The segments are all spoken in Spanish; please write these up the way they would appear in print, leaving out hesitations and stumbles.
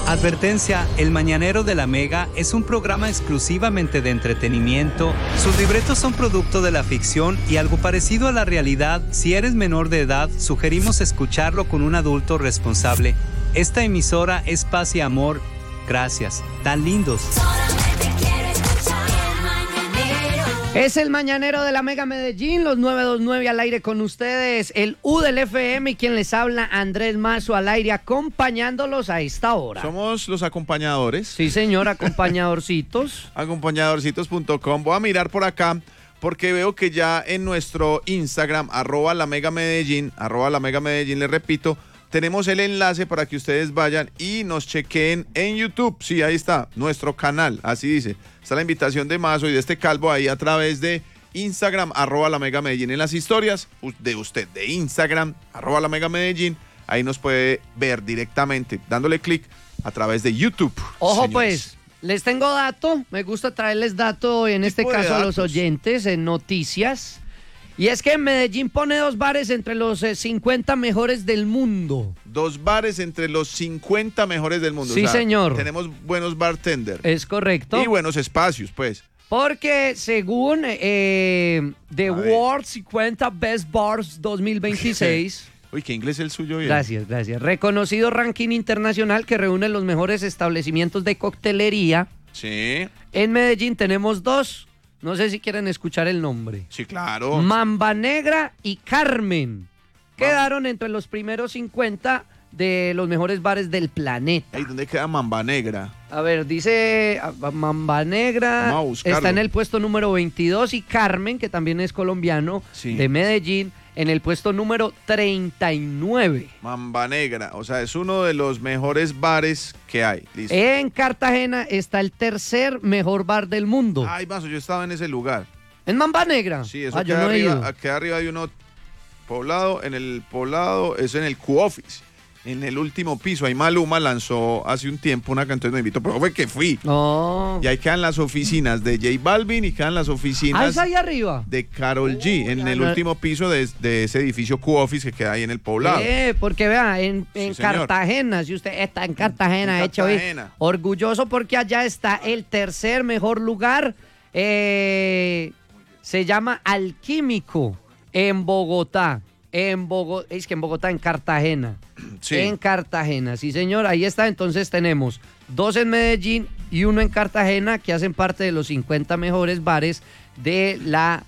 Advertencia, El Mañanero de la Mega es un programa exclusivamente de entretenimiento. Sus libretos son producto de la ficción y algo parecido a la realidad. Si eres menor de edad, sugerimos escucharlo con un adulto responsable. Esta emisora es paz y amor. Gracias. Tan lindos. Es el Mañanero de la Mega Medellín, los 929 al aire con ustedes, el U del FM y quien les habla, Andrés Mazo al aire, acompañándolos a esta hora. Somos los acompañadores. Sí, señor, acompañadorcitos. Acompañadorcitos.com. Voy a mirar por acá porque veo que ya en nuestro Instagram, @la Mega Medellín, les repito, tenemos el enlace para que ustedes vayan y nos chequeen en YouTube. Sí, ahí está, nuestro canal, así dice. Está la invitación de Mazo y de este calvo ahí a través de Instagram, @la Mega Medellín. En las historias de usted de Instagram, @la Mega Medellín, ahí nos puede ver directamente, dándole clic a través de YouTube. Ojo, señores. pues, les tengo dato, me gusta traerles dato, en este caso a los oyentes, en noticias. Y es que en Medellín pone 2 bares entre los 50 mejores del mundo. 2 bares entre los 50 mejores del mundo. Sí, señor. Tenemos buenos bartenders. Es correcto. Y buenos espacios, pues. Porque según The World 50 Best Bars 2026... Uy, qué inglés el suyo. Bien. Gracias. Reconocido ranking internacional que reúne los mejores establecimientos de coctelería. Sí. En Medellín tenemos 2. No sé si quieren escuchar el nombre. Sí, claro. Mamba Negra y Carmen. Quedaron entre los primeros 50 de los mejores bares del planeta. ¿Y dónde queda Mamba Negra? A ver, dice Mamba Negra. Vamos a buscarlo. Está en el puesto número 22 y Carmen, que también es colombiano, sí, de Medellín, en el puesto número 39. Mamba Negra, o sea, es uno de los mejores bares que hay. Listo. En Cartagena está el tercer mejor bar del mundo. Ay, Mazo, yo estaba en ese lugar. ¿En Mamba Negra? Sí, eso yo queda, no he ido. queda arriba de uno poblado. En el poblado es en el Q-Office. En el último piso, ahí Maluma lanzó hace un tiempo una canción, me invitó, pero fue que fui. Oh. Y ahí quedan las oficinas de J Balvin y quedan las oficinas ¿Es ahí arriba? de Karol G, en el último piso de ese edificio Q-Office que queda ahí en el poblado. Porque vea, en Sí, Cartagena, si usted está en Cartagena, hecho Cartagena. orgulloso porque allá está el tercer mejor lugar, se llama Alquímico, en Bogotá. Es que en Bogotá, en Cartagena. Sí. En Cartagena, sí señor, ahí está. Entonces tenemos 2 en Medellín y 1 en Cartagena, que hacen parte de los 50 mejores bares de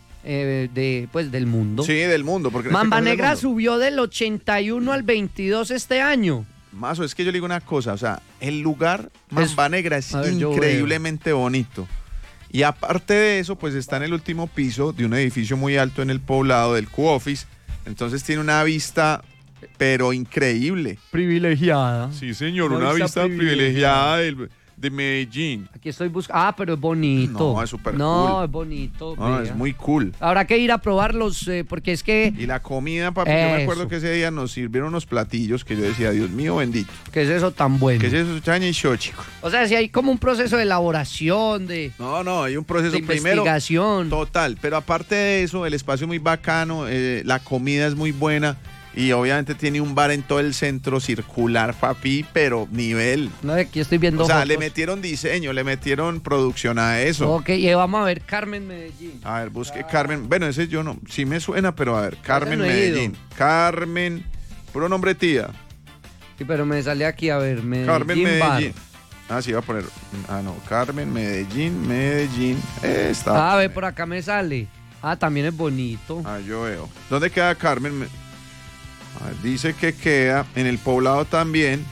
del mundo. Sí, del mundo. Porque Mamba Negra subió del 81 al 22 este año. Mazo, es que yo le digo una cosa, o sea, el lugar Mamba Negra es increíblemente bonito. Y aparte de eso, pues está en el último piso de un edificio muy alto en el poblado del Q-Office. Entonces tiene una vista, pero increíble. Privilegiada. Sí, señor, una vista privilegiada de Medellín. Aquí estoy buscando. Pero es bonito. No, es súper cool. No, es bonito. No, es muy cool. Habrá que ir a probarlos, porque es que... Y la comida, papi, yo me acuerdo que ese día nos sirvieron unos platillos que yo decía, Dios mío bendito. ¿Qué es eso tan bueno? ¿Qué es eso, chaña y show, chico? O sea, si hay como un proceso de elaboración, de... No, hay un proceso de primero. investigación. Total, pero aparte de eso, el espacio es muy bacano, la comida es muy buena. Y obviamente tiene un bar en todo el centro circular, papi, pero nivel. No, aquí estoy viendo. O sea, fotos. le metieron diseño, le metieron producción a eso. Ok, y vamos a ver Carmen Medellín. A ver, busque Carmen. Bueno, ese yo no, sí me suena, pero a ver, Carmen no he Medellín. ido. Carmen, puro nombre tía. Sí, pero me sale aquí, a ver, Medellín. Carmen Medellín. Bar. Ah, sí, va a poner. Ah, no, Carmen Medellín. Está. A ver, por acá me sale. Ah, también es bonito. Ah, yo veo. ¿Dónde queda Carmen? A ver, dice que queda en el poblado también.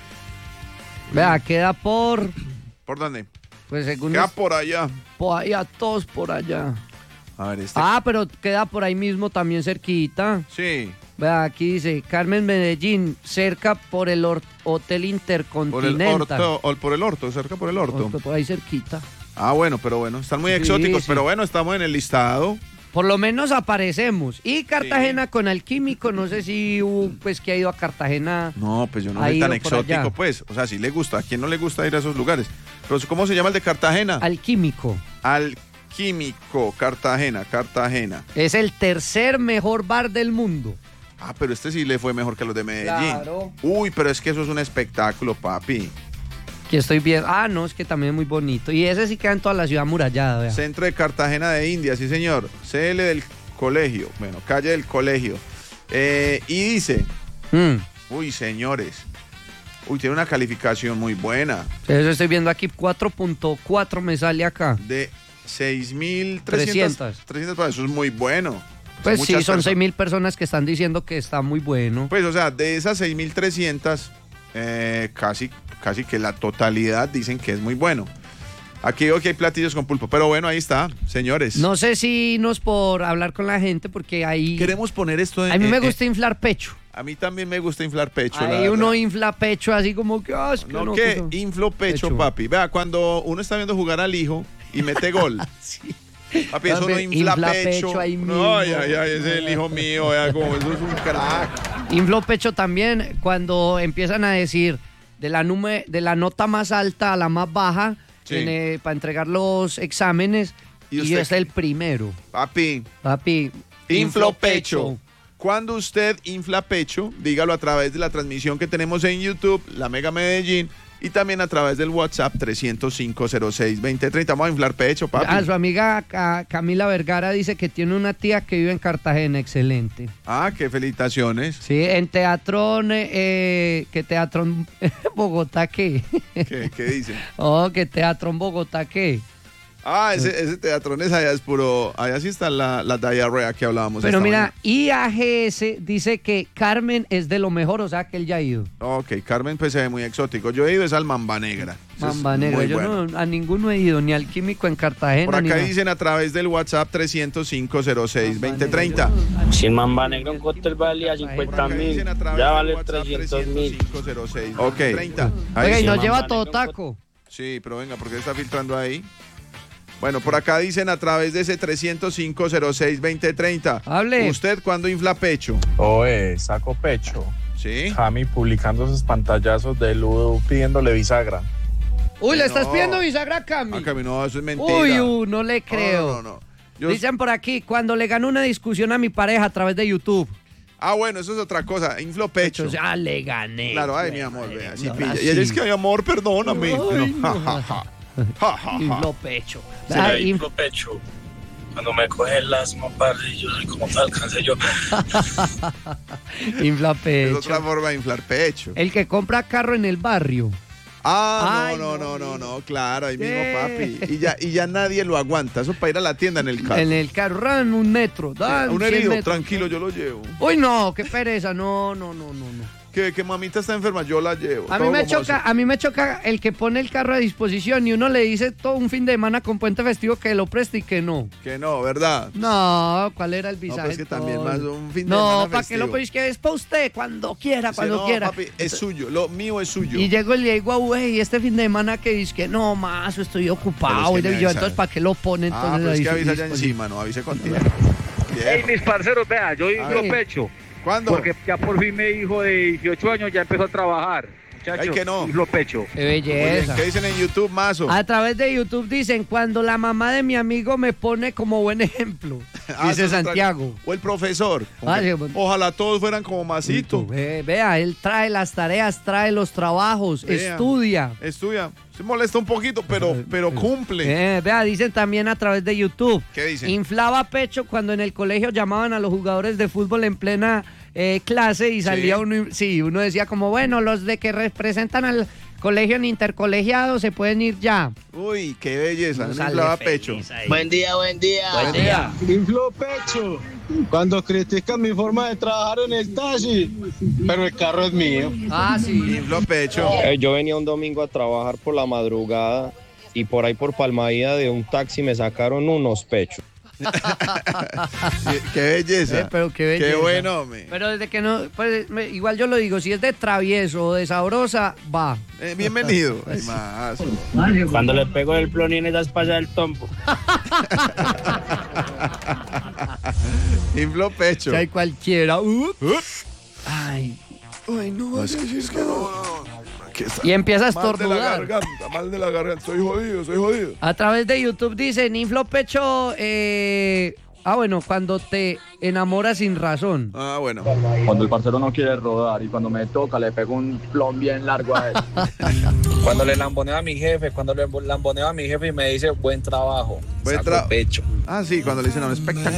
Vea, queda por... ¿Por dónde? Pues según... Queda por allá. Por allá, todos por allá. A ver, pero queda por ahí mismo también cerquita. Sí. Vea, aquí dice Carmen Medellín, cerca por el Hotel Intercontinental. Por el Orto, cerca por el Orto. Por ahí cerquita. Ah, bueno, están muy exóticos, pero bueno, estamos en el listado. Por lo menos aparecemos. Y Cartagena con Alquímico, no sé si pues que ha ido a Cartagena. No, pues yo no soy tan exótico, pues. O sea, sí le gusta. ¿A quién no le gusta ir a esos lugares? Pero ¿cómo se llama el de Cartagena? Alquímico. Alquímico, Cartagena. Es el tercer mejor bar del mundo. Ah, pero este sí le fue mejor que los de Medellín. Claro. Uy, pero es que eso es un espectáculo, papi. Aquí estoy viendo. Ah, no, es que también es muy bonito. Y ese sí queda en toda la ciudad amurallada, vea. Centro de Cartagena de India, sí señor. CL del colegio, bueno, calle del colegio. Y dice, uy señores, tiene una calificación muy buena. Eso estoy viendo aquí, 4.4 me sale acá. De 6.300. Eso es muy bueno. Pues sí, son 6.000 personas que están diciendo que está muy bueno. Pues, o sea, de esas 6.300, casi que la totalidad dicen que es muy bueno. Aquí veo que hay platillos con pulpo, pero bueno, ahí está, señores. No sé si nos por hablar con la gente, porque ahí... Queremos poner esto en... A mí me gusta inflar pecho. A mí también me gusta inflar pecho. Ahí uno infla pecho así como que... No, que inflo pecho, papi. Vea, cuando uno está viendo jugar al hijo y mete gol... Sí. Papi, eso no infla pecho. Ahí mismo. No, ese es el hijo mío, eso es un crack. Inflo pecho también cuando empiezan a decir de la nota más alta a la más baja, sí, para entregar los exámenes, y yo es el primero. Papi, inflo pecho. Cuando usted infla pecho, dígalo a través de la transmisión que tenemos en YouTube, La Mega Medellín, y también a través del WhatsApp 305-06-2030. Vamos a inflar pecho, papi. Su amiga Camila Vergara dice que tiene una tía que vive en Cartagena. Excelente. Qué felicitaciones. Sí, en Teatrón, ¿qué Teatrón Bogotá qué? ¿Qué dicen? Que Teatrón Bogotá qué. Ese teatrón es allá, es puro. Allá sí está la diarrea que hablábamos. Pero mira, IAGS dice que Carmen es de lo mejor, o sea que él ya ha ido. Ok, Carmen pues se ve muy exótico. Yo he ido al Mamba Negra. Mamba Negra, yo bueno. No, a ninguno he ido, ni al Químico en Cartagena. Por acá dicen a través del WhatsApp 305-06-2030. Si el Mamba Negra un cóctel valía 50.000, ya vale 300.000. Ok. Oiga, y nos lleva todo taco. Sí, pero venga, ¿por qué está filtrando ahí? Bueno, por acá dicen a través de ese 305-06-2030. Hable. ¿Usted cuándo infla pecho? Saco pecho. Sí. Jami publicando esos pantallazos de Ludo pidiéndole bisagra. Uy, ¿le estás pidiendo bisagra a Cami? Cami, no, eso es mentira. Uy, no le creo. No. Dicen por aquí, cuando le ganó una discusión a mi pareja a través de YouTube. Bueno, eso es otra cosa. Inflo pecho. Ya le gané. Claro, ay, mi amor, vea, así pilla. Y ella dice que, ay, amor, perdóname. Inflo pecho. Inflo pecho. Cuando me coge el asma, padre, yo soy como tal, alcance yo. Infla pecho. Es otra forma de inflar pecho. El que compra carro en el barrio. No, claro, ahí mismo, papi. Y ya nadie lo aguanta. Eso para ir a la tienda en el carro. En el carro, ran un metro. Un herido, tranquilo, yo lo llevo. Uy, no, qué pereza, no. Que mamita está enferma, yo la llevo. A mí me choca el que pone el carro a disposición y uno le dice todo un fin de semana con puente festivo que lo preste y que no. Que no, ¿verdad? No, ¿cuál era el visaje? No, pues que también más un fin de semana No, ¿para qué lo pedís? Que es para usted, cuando quiera. Papi, es suyo, lo mío es suyo. Y llego y le digo, güey, este fin de semana que dice que no, más, estoy ocupado. Entonces, ¿para qué lo pone? Entonces, pues es que avisa allá encima, no avise contigo. Hey, mis parceros, vea, yo inflo pecho. ¿Cuándo? Porque ya por fin mi hijo de 18 años ya empezó a trabajar. Muchachos, ay, que no. inflo pecho. Qué belleza. ¿Qué dicen en YouTube, Mazo? A través de YouTube dicen, cuando la mamá de mi amigo me pone como buen ejemplo. Dice Santiago. O el profesor. Sí, ojalá todos fueran como Masito. Vea, él trae las tareas, trae los trabajos, estudia. Se molesta un poquito, pero cumple. Vea, dicen también a través de YouTube. ¿Qué dicen? Inflaba pecho cuando en el colegio llamaban a los jugadores de fútbol en plena clase y salía uno decía como, bueno, los de que representan al colegio en intercolegiado se pueden ir ya. Uy, qué belleza, no inflaba pecho. Buen día. Inflo pecho. Cuando critican mi forma de trabajar en el taxi, pero el carro es mío. Sí. Inflo pecho. Yo venía un domingo a trabajar por la madrugada y por ahí por Palmaída de un taxi me sacaron unos pechos. Qué belleza. Pero qué belleza. Qué bueno, hombre. Pero desde que no, pues, igual yo lo digo, si es de travieso o de sabrosa, va. Bienvenido. Ay, más. Cuando le pego el plon y en esas pasas del tombo. Inflo pecho. Si hay cualquiera. Ay, no. Es que no. Y empieza a estornudar. Mal de la garganta. Soy jodido. A través de YouTube dicen, inflo pecho, Ah, bueno, cuando te enamoras sin razón. Ah, bueno. Cuando el parcero no quiere rodar y cuando me toca le pego un plom bien largo a él. Cuando le lamboneo a mi jefe, y me dice buen trabajo. Pecho. Ah, sí, cuando le dicen a un espectacular.